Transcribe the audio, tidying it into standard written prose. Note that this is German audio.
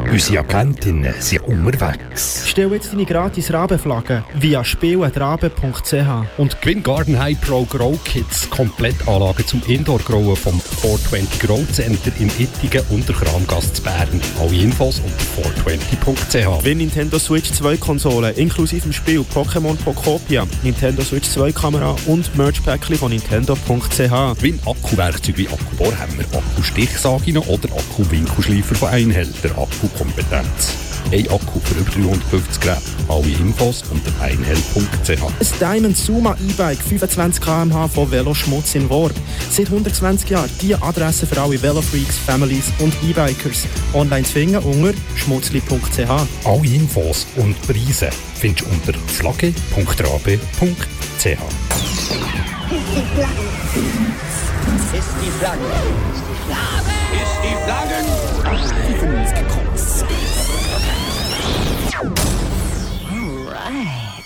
Unsere Agentinnen sind unterwegs. Stell jetzt deine gratis Rabenflagge via spiel@rabe.ch Und gewinn Garden High Pro Grow Kits, Komplettanlage zum Indoor-Growen vom 420 Grow Center im Ittigen und der Kramgasse zu Bern. Alle Infos unter 420.ch. Gewinn Nintendo Switch 2 Konsole inklusive dem Spiel Pokémon Pokopia, Nintendo Switch 2 Kamera und Merch-Päckchen von Nintendo.ch. Gewinn Akkuwerkzeuge wie Akkubohrhammer, Akku-Stichsaginen oder Akku-Winkelschleifer von Einhell, der Akkukompetenz. Ein Akku für über 350 Geräte. Alle Infos unter einhell.ch. Ein Diamond Suma E-Bike 25 km/h von Veloschmutz in Worb. Seit 120 Jahren die Adresse für alle Velofreaks, Families und E-Bikers. Online zu finden unter schmutzli.ch. Alle Infos und Preise findest du unter flagge.rabe.ch. Ist die Flagge. Ist die Flagge. Ist die Flaggen.